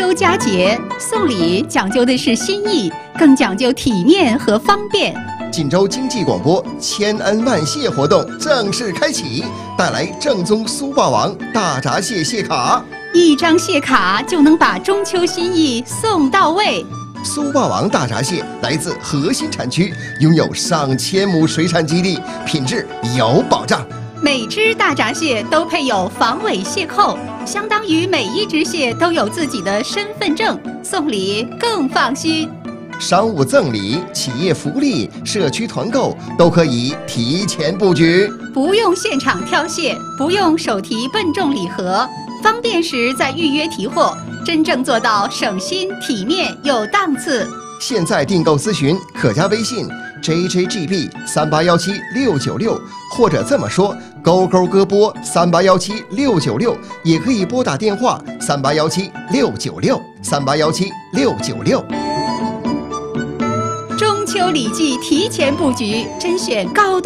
秋佳节，送礼讲究的是心意，更讲究体面和方便。 锦州经济广播千恩万谢活动正式开启，带来正宗苏霸王大闸蟹蟹卡 ，1张蟹卡就能把中秋心意送到位。 苏霸王大闸蟹来自核心产区，拥有上千亩水产基地，品质有保障。 每只大闸蟹都配有防伪蟹扣，相当于每一只蟹都有自己的身份证，送礼更放心。 商务赠礼、企业福利、社区团购都可以提前布局， 不用现场挑蟹，不用手提笨重礼盒，方便时再预约提货，真正做到省心、体面有档次。 现在订购咨询可加微信 JJGB3817696，或者这么说勾勾歌播3817696，也可以拨打电话3817696，3817696。 中秋礼记提前布局，甄选高端